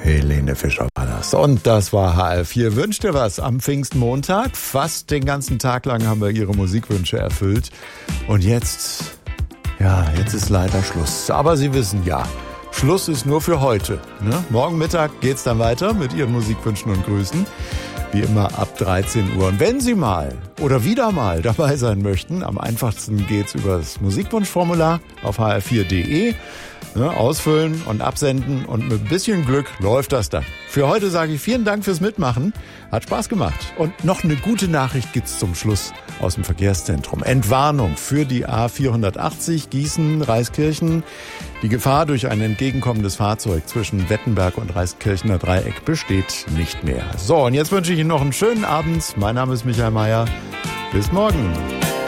Helene Fischer war das. Und das war HR4. Wünscht ihr was am Pfingstmontag? Fast den ganzen Tag lang haben wir ihre Musikwünsche erfüllt. Und jetzt ist leider Schluss. Aber Sie wissen ja, Schluss ist nur für heute. Ne? Morgen Mittag geht's dann weiter mit Ihren Musikwünschen und Grüßen. Wie immer ab 13 Uhr. Und wenn Sie mal oder wieder mal dabei sein möchten, am einfachsten geht's über das Musikwunschformular auf hr4.de. Ausfüllen und absenden und mit ein bisschen Glück läuft das dann. Für heute sage ich vielen Dank fürs Mitmachen. Hat Spaß gemacht. Und noch eine gute Nachricht gibt's zum Schluss aus dem Verkehrszentrum. Entwarnung für die A480 Gießen-Reiskirchen. Die Gefahr durch ein entgegenkommendes Fahrzeug zwischen Wettenberg und Reiskirchener Dreieck besteht nicht mehr. So, und jetzt wünsche ich Ihnen noch einen schönen Abend. Mein Name ist Michael Mayer. Bis morgen.